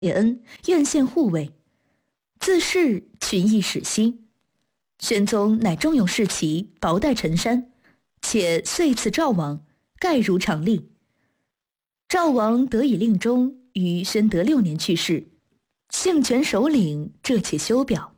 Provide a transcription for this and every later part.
谢恩，院献护卫，自是群议始息。宣宗乃重用士骑，薄带陈山，且遂赐赵王，盖如常例。赵王得以令终，于宣德6年去世，幸权首领这且修表。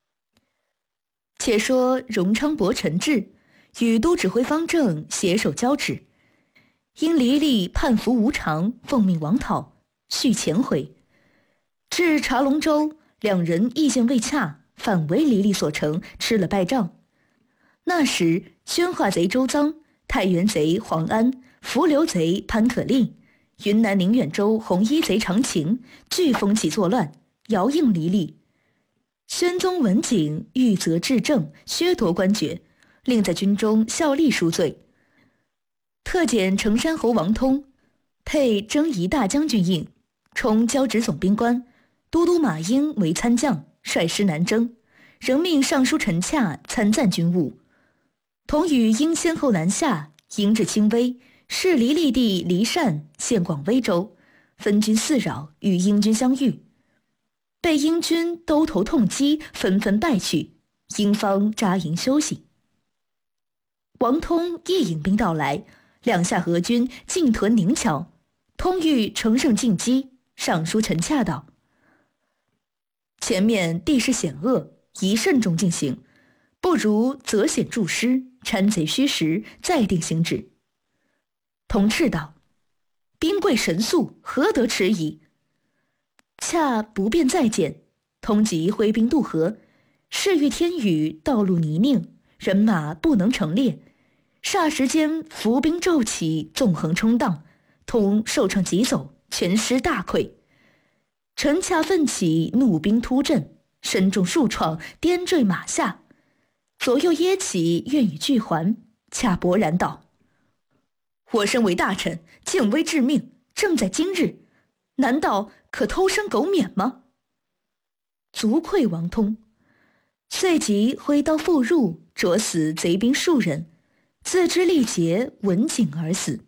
且说荣昌伯陈志与都指挥方正携手交趾，因黎利叛服无常，奉命王讨，续前回。至茶龙舟，两人意见未洽，反为黎利所成，吃了败仗。那时宣化贼周臧、太原贼黄安、伏流贼潘可立、云南宁远州红衣贼常勤俱风起作乱，遥应黎利。宣宗闻警，欲责治政，削夺官爵，令在军中效力赎罪。特检成山侯王通配征夷大将军印，充交趾总兵官，都督马英为参将，率师南征，仍命尚书陈洽参赞军务。同与英先后南下，迎至清威，是黎利帝黎善献广威州，分军四扰，与英军相遇，被英军兜头痛击，纷纷败去，英方扎营休息。王通亦引兵到来，两下俄军进屯宁桥，通欲乘胜进击，上书陈洽道：前面地势险恶，宜慎重进行，不如择险助师，掺贼虚实，再定行止。同斥道：兵贵神速，何得迟疑？恰不便再见，通即挥兵渡河，是遇天雨，道路泥泞，人马不能成列，霎时间伏兵骤起，纵横冲荡，通受创急走，全师大溃。陈洽奋起，怒兵突阵，身中数创，颠坠马下，左右噎起，愿与俱还。洽勃然道：我身为大臣，敬危致命，正在今日，难道可偷生苟免吗？足愧王通，遂即挥刀复入，灼死贼兵数人，自知力竭，闻警而死。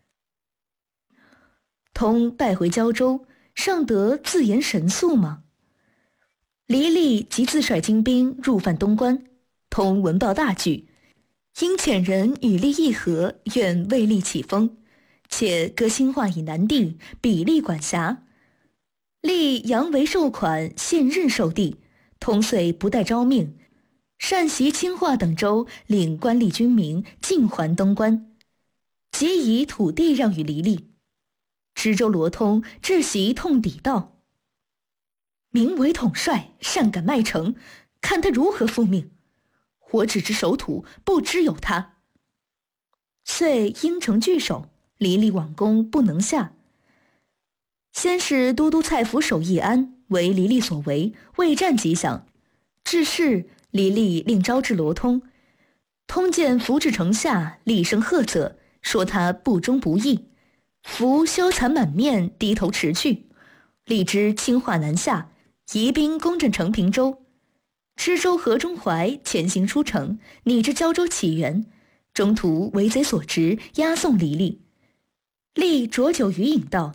通败回胶州，尚得自言神速吗？黎利即自率精兵入犯东关，通闻报大惧，因遣人与利议和，愿为利起风，且割兴化以南地，比利管辖。利阳为受款，现任受地，通遂不待诏命，擅袭清化等州，领官吏军民尽还东关，即以土地让与黎利。知州罗通至席痛抵道：名为统帅，善敢卖城，看他如何复命。我只知守土，不知有他。遂应承拒守，黎利往攻不能下。先是都督蔡福守义安，为黎利所为，未战吉祥。至是黎利令招致罗通，通见福至城下，厉声喝责，说他不忠不义。福羞惭满面，低头辞去。荔知清化南下，移兵攻镇成平州。知州何中怀潜行出城，拟至胶州起源，中途为贼所执，押送黎利。利浊酒余饮道：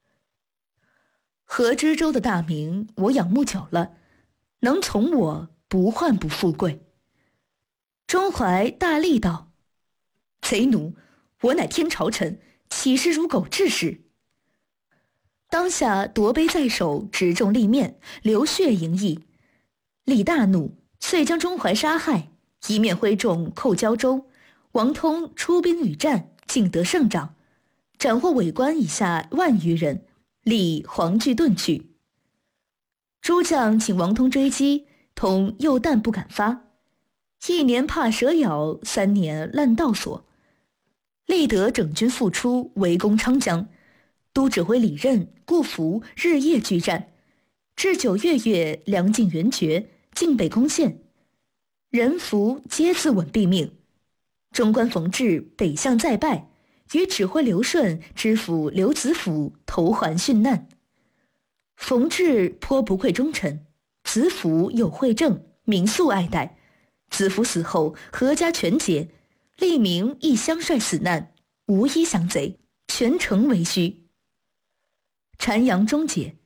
何知州的大名我仰慕久了，能从我不患不富贵。中怀大力道：贼奴，我乃天朝臣，岂是如狗彘事？当下夺杯在手，直中利面，流血盈溢。利大怒，遂将中怀杀害，一面挥众寇胶州。王通出兵与战，竟得胜仗，斩获伪官以下10000余人，利惶惧遁去。诸将请王通追击，通又惮不敢发。1年怕蛇咬，3年烂道索。立德整军复出，围攻昌江。都指挥李任、顾福日夜拒战，至9月，粮尽援绝，进北攻陷。人福皆自刎毙命。中官冯治北向再败，与指挥刘顺、知府刘子府投环殉难。冯治颇不愧忠臣，子府有惠政，民素爱戴。子府死后，阖家全节，利民亦相率死难，无一降贼，全城为虚。禅阳终结，